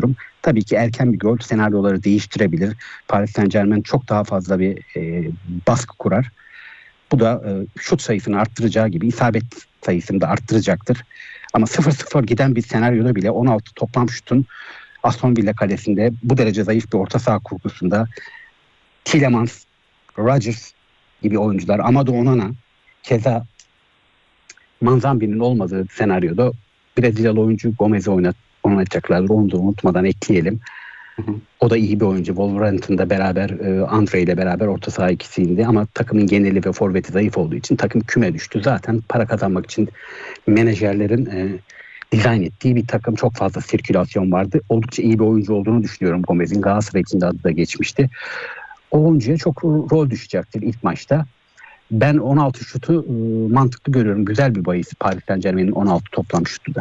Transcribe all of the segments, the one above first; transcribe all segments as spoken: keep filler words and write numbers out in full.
düşünüyorum. Tabii ki erken bir gol senaryoları değiştirebilir. Paris Saint-Germain çok daha fazla bir e, baskı kurar. Bu da e, şut sayısını arttıracağı gibi isabet sayısını da arttıracaktır. Ama sıfır sıfır giden bir senaryoda bile on altı toplam şutun Aston Villa kalesinde bu derece zayıf bir orta saha kurgusunda Tielemans, Rodgers gibi oyuncular, Amadou Onana, keza Manzambi'nin olmadığı senaryoda Brezilyalı oyuncu Gomez'i oynat, oynatacaklardır. Onu da unutmadan ekleyelim. Hı hı. O da iyi bir oyuncu. Wolverhampton'da beraber e, Andre ile beraber orta saha ikisiydi ama takımın geneli ve forveti zayıf olduğu için takım küme düştü. Zaten para kazanmak için menajerlerin e, dizayn ettiği bir takım, çok fazla sirkülasyon vardı. Oldukça iyi bir oyuncu olduğunu düşünüyorum Gomez'in. Galatasaray için de adı da geçmişti. O oyuncuya çok rol düşecektir ilk maçta. Ben on altı şutu e, mantıklı görüyorum. Güzel bir bahis Paris Saint-Germain'in on altı toplam şutu da.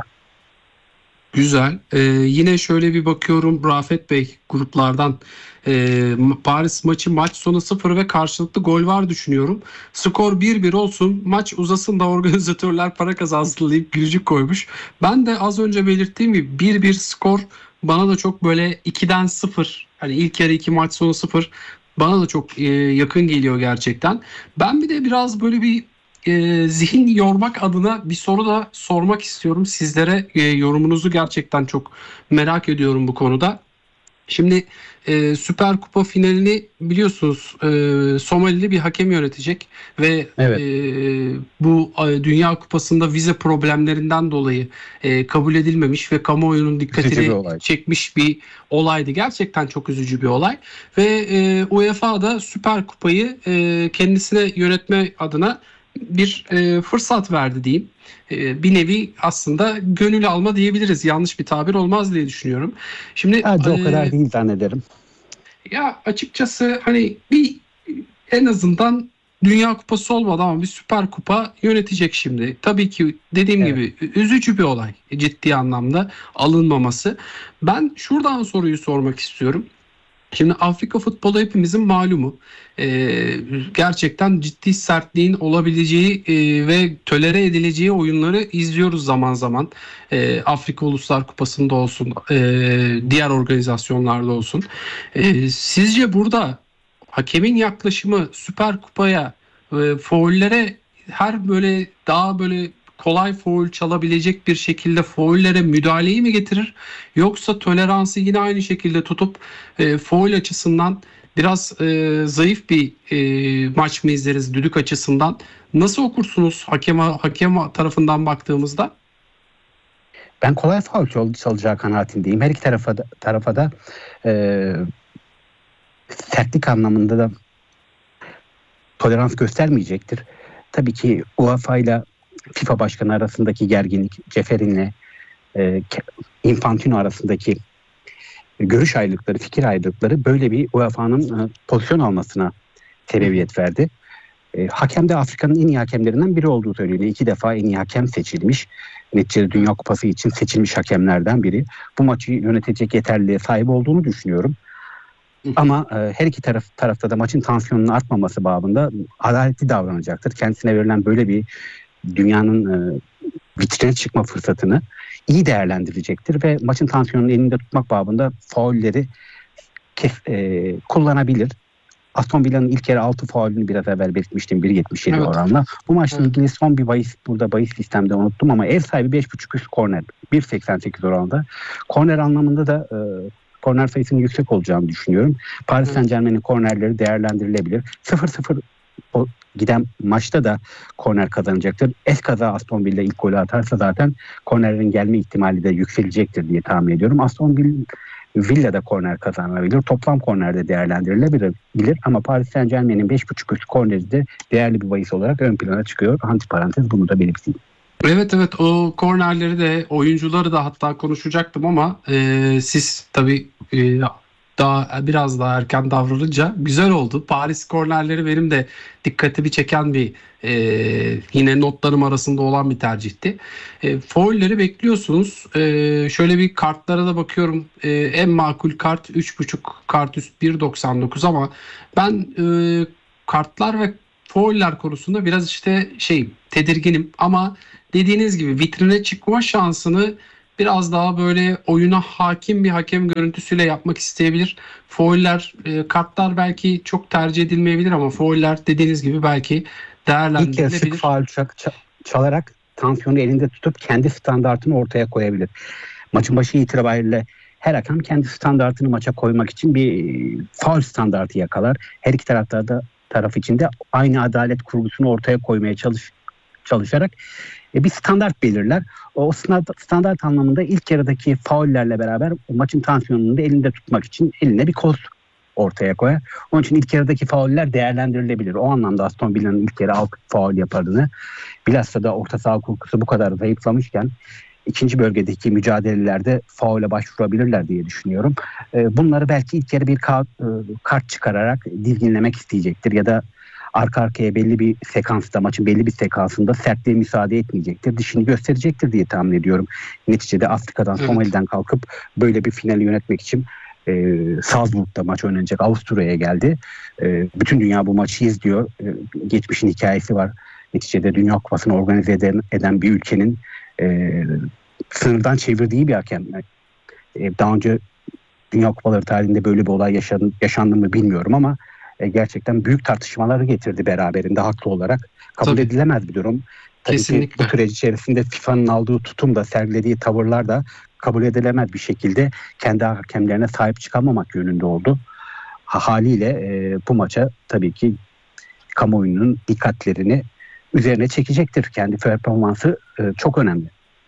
Güzel. Ee, yine şöyle bir bakıyorum Rafet Bey gruplardan. Ee, Paris maçı maç sonu sıfır ve karşılıklı gol var düşünüyorum. Skor bir bir olsun, maç uzasın da organizatörler para kazansın deyip gülücük koymuş. Ben de az önce belirttiğim gibi bir bir skor bana da çok böyle ikiden sıfır, hani ilk yarı iki maç sonu sıfır bana da çok e, yakın geliyor gerçekten. Ben bir de biraz böyle bir e, zihin yormak adına bir soru da sormak istiyorum sizlere. E, yorumunuzu gerçekten çok merak ediyorum bu konuda. Şimdi e, Süper Kupa finalini biliyorsunuz, e, Somalili bir hakem yönetecek ve Evet. e, bu e, Dünya Kupası'nda vize problemlerinden dolayı e, kabul edilmemiş ve kamuoyunun Üzücü bir dikkatini olay. çekmiş bir olaydı. Gerçekten çok üzücü bir olay ve e, UEFA da Süper Kupayı e, kendisine yönetme adına bir e, fırsat verdi diyeyim. E, bir nevi aslında gönül alma diyebiliriz. Yanlış bir tabir olmaz diye düşünüyorum. Şimdi Bence o kadar e, değil zannederim. ya açıkçası hani bir en azından Dünya Kupası olmadı ama bir Süper Kupa yönetecek şimdi. Tabii ki dediğim Evet. gibi üzücü bir olay, ciddi anlamda alınmaması. Ben şuradan soruyu sormak istiyorum. Şimdi Afrika futbolu hepimizin malumu. Ee, gerçekten ciddi sertliğin olabileceği e, ve tolere edileceği oyunları izliyoruz zaman zaman. Ee, Afrika Uluslar Kupası'nda olsun, e, diğer organizasyonlarda olsun. Ee, sizce burada hakemin yaklaşımı Süper Kupa'ya, e, faullere, her böyle daha böyle kolay faul çalabilecek bir şekilde faullere müdahaleyi mi getirir? Yoksa toleransı yine aynı şekilde tutup e, faul açısından biraz e, zayıf bir e, maç mı izleriz düdük açısından? Nasıl okursunuz hakem, hakem tarafından baktığımızda? Ben kolay faul çal- çalacağı kanaatindeyim. Her iki tarafa da, tarafa da e, sertlik anlamında da tolerans göstermeyecektir. Tabii ki UEFA ile FIFA Başkanı arasındaki gerginlik, Ceferin'le e, Infantino arasındaki görüş ayrılıkları, fikir ayrılıkları böyle bir UEFA'nın e, pozisyon almasına sebebiyet verdi. E, hakem de Afrika'nın en iyi hakemlerinden biri olduğu söyleniyor. İki defa en iyi hakem seçilmiş. Neticede Dünya Kupası için seçilmiş hakemlerden biri. Bu maçı yönetecek yeterliliğe sahip olduğunu düşünüyorum. Ama e, her iki taraf tarafta da maçın tansiyonunun artmaması babında adaletli davranacaktır. Kendisine verilen böyle bir dünyanın e, vitrine çıkma fırsatını iyi değerlendirecektir ve maçın tansiyonunu elinde tutmak babında faulleri kes, e, kullanabilir. Aston Villa'nın ilk yarı altı faulünü biraz evvel belirtmiştim bir yetmiş yedi Evet. oranla. Bu maçla Evet. ilgili son bir bahis, burada bahis sistemde unuttum ama ev sahibi beş buçuk üst korner bir seksen sekiz oranında. Korner anlamında da e, korner sayısının yüksek olacağını düşünüyorum. Paris Evet. Saint-Germain'in kornerleri değerlendirilebilir. sıfır sıfır giden maçta da korner kazanacaktır. Eskaza Aston Villa ilk golü atarsa zaten kornerin gelme ihtimali de yükselecektir diye tahmin ediyorum. Aston Villa Villa'da korner kazanabilir. Toplam kornerde değerlendirilebilir ama Paris Saint-Germain'in beş buçuk üst korneri de değerli bir bahis olarak ön plana çıkıyor. Antiparantez bunu da belirteyim. Evet evet, o kornerleri de oyuncuları da hatta konuşacaktım ama e, siz tabii e, daha biraz daha erken davranınca güzel oldu. Paris kornerleri benim de dikkatimi çeken bir e, yine notlarım arasında olan bir tercihti. E, foulleri bekliyorsunuz. E, şöyle bir kartlara da bakıyorum. E, en makul kart üç buçuk, kart üst bir doksan dokuz ama ben e, kartlar ve fauller konusunda biraz işte şey tedirginim ama dediğiniz gibi vitrine çıkma şansını biraz daha böyle oyuna hakim bir hakem görüntüsüyle yapmak isteyebilir. Fauller, e, kartlar belki çok tercih edilmeyebilir ama fauller dediğiniz gibi belki İlk yarı sık değerlendirilebilir. faul ça- çalarak tansiyonu elinde tutup kendi standartını ortaya koyabilir. Maçın başı itibariyle her hakem kendi standartını maça koymak için bir faul standartı yakalar. Her iki tarafta da taraf içinde aynı adalet kurgusunu ortaya koymaya çalış, çalışarak e, bir standart belirler. O standart, standart anlamında ilk yarıdaki faullerle beraber o maçın tansiyonunu da elinde tutmak için eline bir koz ortaya koyar. Onun için ilk yarıdaki fauller değerlendirilebilir. O anlamda Aston Villa'nın ilk yarı altı faul yapardığını, bilhassa da orta saha kurgusu bu kadar zayıflamışken ikinci bölgedeki mücadelelerde faule başvurabilirler diye düşünüyorum. Bunları belki ilk yarı bir kart, kart çıkararak dizginlemek isteyecektir ya da arka arkaya belli bir sekansta, maçın belli bir sekansında sertliğe müsaade etmeyecektir. Dişini gösterecektir diye tahmin ediyorum. Neticede Afrika'dan, Evet. Somali'den kalkıp böyle bir finali yönetmek için e, Salzburg'da maç oynanacak, Avusturya'ya geldi. E, bütün dünya bu maçı izliyor. E, geçmişin hikayesi var. Neticede Dünya Kupası'nı organize eden, eden bir ülkenin e, sınırdan çevirdiği bir hakem. E, daha önce Dünya Kupaları tarihinde böyle bir olay yaşandı, yaşandı mı bilmiyorum ama e, gerçekten büyük tartışmaları getirdi beraberinde, haklı olarak. Kabul Tabii. edilemez bir durum. Tabii Kesinlikle. ki bu süreç içerisinde FIFA'nın aldığı tutum da, sergilediği tavırlar da kabul edilemez bir şekilde kendi hakemlerine sahip çıkamamak yönünde oldu. Ha, haliyle e, bu maça tabii ki kamuoyunun dikkatlerini üzerine çekecektir. Kendi performansı e, çok önemli.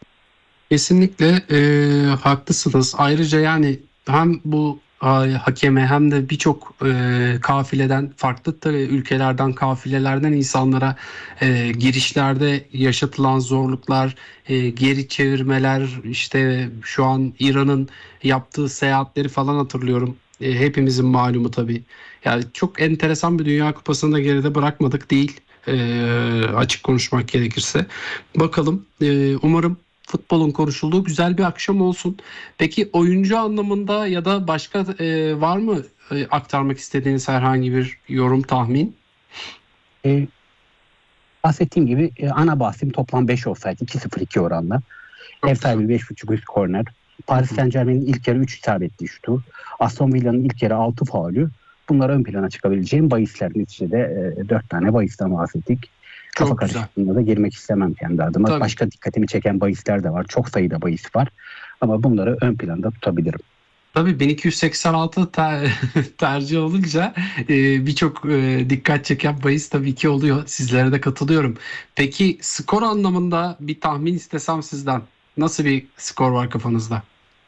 Kesinlikle e, haklısınız. Ayrıca yani hem bu a, hakeme hem de birçok e, kafileden, farklı tabii ülkelerden, kafilelerden insanlara e, girişlerde yaşatılan zorluklar, e, geri çevirmeler, işte şu an İran'ın yaptığı seyahatleri falan hatırlıyorum. E, hepimizin malumu tabii. Yani çok enteresan bir Dünya Kupası'nı da geride bırakmadık değil. E, açık konuşmak gerekirse. Bakalım. E, umarım futbolun konuşulduğu güzel bir akşam olsun. Peki oyuncu anlamında ya da başka e, var mı e, aktarmak istediğiniz herhangi bir yorum, tahmin? E, bahsettiğim gibi e, ana bahsim toplam beş offside, iki sıfır iki oranla. Çok Ev güzel. sahibi beş buçuk üst korner. Paris Saint Germain'in ilk yarı üç isabetli şutu. Aston Villa'nın ilk yarı altı faulü. Bunlar ön plana çıkabileceğim bahisler. Neticede e, dört tane bahisten bahsettik. Kafa Çok güzel. karışıklığına da girmek istemem kendi adıma. Tabii. Başka dikkatimi çeken bahisler de var. Çok sayıda bahis var. Ama bunları ön planda tutabilirim. Tabii bin iki yüz seksen altı ter- tercih olunca e, birçok e, dikkat çeken bahis tabii ki oluyor. Sizlere de katılıyorum. Peki skor anlamında bir tahmin istesem sizden. Nasıl bir skor var kafanızda?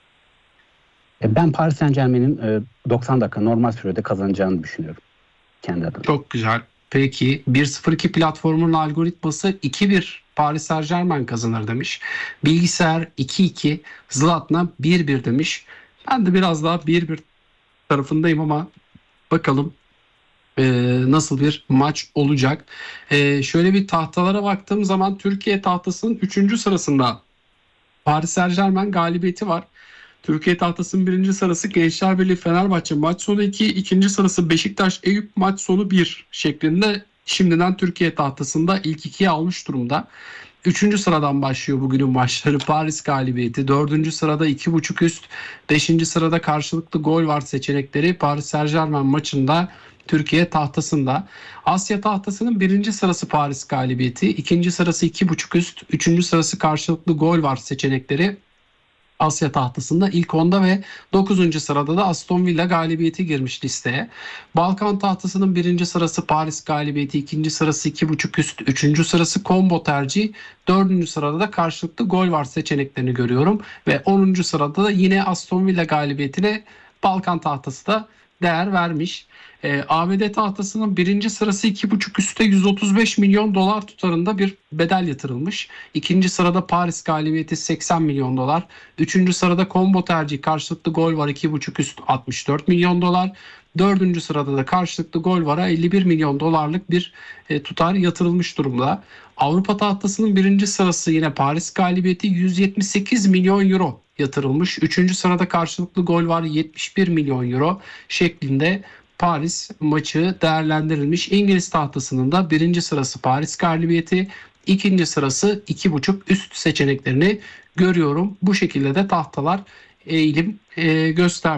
E, ben Paris Saint Germain'in e, doksan dakika normal sürede kazanacağını düşünüyorum kendi adıma. Çok güzel. Peki bir sıfır iki platformunun algoritması iki bir Paris Saint-Germain kazanır demiş. Bilgisayar iki iki, Zlatan bir bir demiş. Ben de biraz daha bir bir tarafındayım ama bakalım e, nasıl bir maç olacak. E, şöyle bir tahtalara baktığım zaman Türkiye tahtasının üçüncü sırasında Paris Saint-Germain galibiyeti var. Türkiye tahtasının birinci sırası Gençler Birliği Fenerbahçe maç sonu iki, ikinci sırası Beşiktaş Eyüp maç sonu bir şeklinde şimdiden Türkiye tahtasında ilk ikiye almış durumda. Üçüncü sıradan başlıyor bugünün maçları. Paris galibiyeti. Dördüncü sırada iki buçuk üst. Beşinci sırada karşılıklı gol var seçenekleri. Paris Saint-Germain maçında Türkiye tahtasında. Asya tahtasının birinci sırası Paris galibiyeti. İkinci sırası iki buçuk üst. Üçüncü sırası karşılıklı gol var seçenekleri. Asya tahtasında ilk onda ve dokuzuncu sırada da Aston Villa galibiyeti girmiş listeye. Balkan tahtasının birinci sırası Paris galibiyeti, ikinci sırası iki buçuk üst, üçüncü sırası combo tercih, dördüncü sırada da karşılıklı gol var seçeneklerini görüyorum ve onuncu sırada da yine Aston Villa galibiyetine Balkan tahtası da değer vermiş. E, A B D tahtasının birinci sırası iki buçuk üste yüz otuz beş milyon dolar tutarında bir bedel yatırılmış. İkinci sırada Paris galibiyeti seksen milyon dolar. Üçüncü sırada combo tercih karşılıklı gol var iki buçuk üst altmış dört milyon dolar. Dördüncü sırada da karşılıklı gol vara elli bir milyon dolarlık bir e, tutar yatırılmış durumda. Avrupa tahtasının birinci sırası yine Paris galibiyeti yüz yetmiş sekiz milyon euro yatırılmış. Üçüncü sırada karşılıklı gol var yetmiş bir milyon euro şeklinde Paris maçı değerlendirilmiş. İngiliz tahtasının da birinci sırası Paris galibiyeti, ikinci sırası iki buçuk üst seçeneklerini görüyorum. Bu şekilde de tahtalar eğilim e, göster.